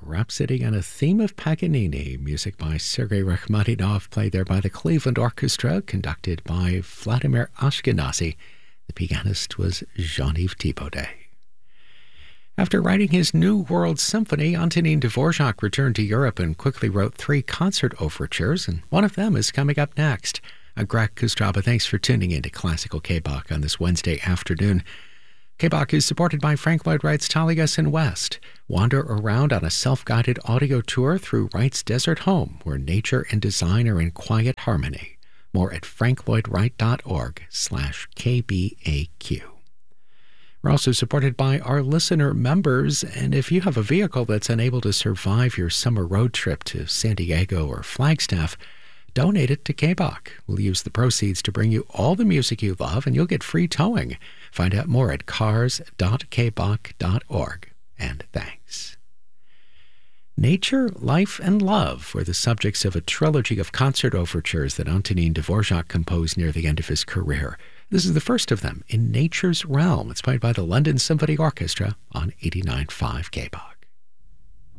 Rhapsody on a Theme of Paganini, music by Sergei Rachmaninoff, played there by the Cleveland Orchestra, conducted by Vladimir Ashkenazy. The pianist was Jean-Yves Thibaudet. After writing his New World Symphony, Antonin Dvorak returned to Europe and quickly wrote 3 concert overtures, and one of them is coming up next. I'm Greg Kustraba. Thanks for tuning in to Classical K-Bach on this Wednesday afternoon. K-Bach is supported by Frank Lloyd Wright's Taliesin West. Wander around on a self-guided audio tour through Wright's desert home, where nature and design are in quiet harmony. More at franklloydwright.org/KBAQ. We're also supported by our listener members, and if you have a vehicle that's unable to survive your summer road trip to San Diego or Flagstaff, donate it to K-Bach. We'll use the proceeds to bring you all the music you love, and you'll get free towing. Find out more at cars.kbach.org. And thanks. Nature, Life, and Love were the subjects of a trilogy of concert overtures that Antonin Dvorak composed near the end of his career. This is the first of them, In Nature's Realm. It's played by the London Symphony Orchestra on 89.5 K-Bach.